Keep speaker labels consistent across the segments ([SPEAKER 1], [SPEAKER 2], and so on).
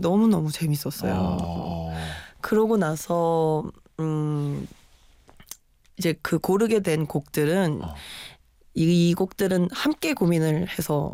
[SPEAKER 1] 너무너무 재밌었어요. 그러고 나서 이제 그 고르게 된 곡들은 이 곡들은 함께 고민을 해서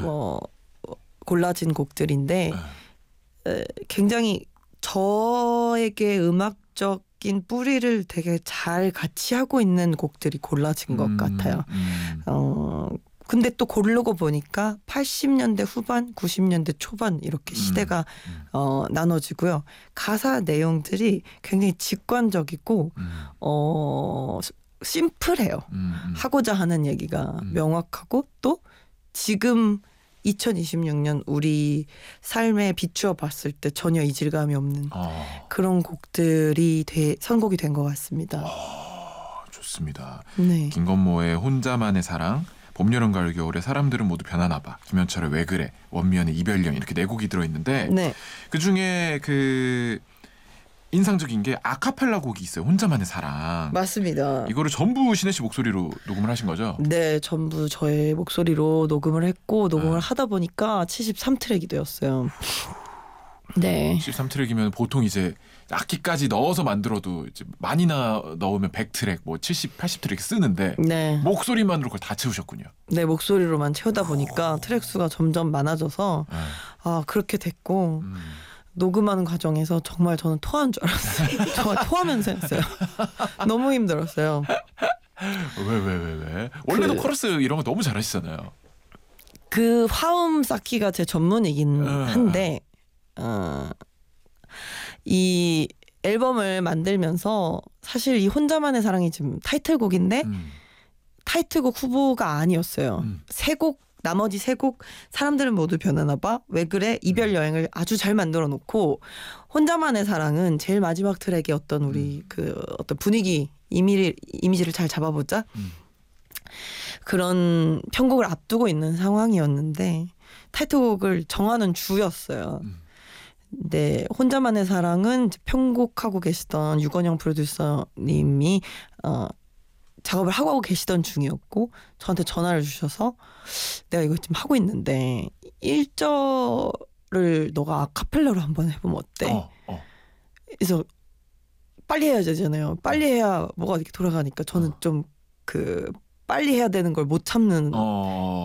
[SPEAKER 1] 골라진 곡들인데 굉장히 저에게 음악적인 뿌리를 되게 잘 같이 하고 있는 곡들이 골라진 것 같아요. 근데 또 고르고 보니까 80년대 후반, 90년대 초반 이렇게 시대가 나눠지고요. 가사 내용들이 굉장히 직관적이고 심플해요. 하고자 하는 얘기가 명확하고 또 지금 2026년 우리 삶에 비추어 봤을 때 전혀 이질감이 없는 그런 곡들이 선곡이 된 것 같습니다.
[SPEAKER 2] 좋습니다.
[SPEAKER 1] 네.
[SPEAKER 2] 김건모의 혼자만의 사랑, 봄, 여름, 가을, 겨울에 사람들은 모두 변하나 봐, 김현철의 왜 그래, 원미연의 이별령 이렇게 네 곡이 들어있는데
[SPEAKER 1] 네.
[SPEAKER 2] 그중에 그 인상적인 게 아카펠라 곡이 있어요. 혼자만의 사랑.
[SPEAKER 1] 맞습니다.
[SPEAKER 2] 이거를 전부 신혜 씨 목소리로 녹음을 하신 거죠?
[SPEAKER 1] 네, 전부 저의 목소리로 녹음을 했고 녹음을 하다 보니까 73트랙이 되었어요. 네.
[SPEAKER 2] 13트랙이면 보통 이제 악기까지 넣어서 만들어도 이제 많이 넣으면 100트랙, 뭐 70, 80트랙 쓰는데
[SPEAKER 1] 네.
[SPEAKER 2] 목소리만으로 그걸 다 채우셨군요.
[SPEAKER 1] 네, 목소리로만 채우다 보니까 트랙 수가 점점 많아져서 그렇게 됐고 녹음하는 과정에서 정말 저는 토한 줄 알았어요. 정말 토하면서 했어요. 너무 힘들었어요.
[SPEAKER 2] 왜? 원래도 코러스 이런 거 너무 잘하시잖아요.
[SPEAKER 1] 그 화음 쌓기가 제 전문이긴 한데 이 앨범을 만들면서 사실 이 혼자만의 사랑이 지금 타이틀곡인데 타이틀곡 후보가 아니었어요. 나머지 세 곡 사람들은 모두 변하나 봐, 왜 그래, 이별 여행을 아주 잘 만들어 놓고 혼자만의 사랑은 제일 마지막 트랙의 어떤 우리 그 어떤 분위기 이미지를 잘 잡아보자 그런 편곡을 앞두고 있는 상황이었는데 타이틀곡을 정하는 주였어요. 네, 혼자만의 사랑은 편곡하고 계시던 유건영 프로듀서님이 작업을 하고 계시던 중이었고 저한테 전화를 주셔서 내가 이거 지금 하고 있는데 1절을 너가 아카펠라로 한번 해보면 어때? 그래서 빨리 해야 되잖아요. 빨리 해야 뭐가 이렇게 돌아가니까 저는 좀 그 빨리 해야 되는 걸 못 참는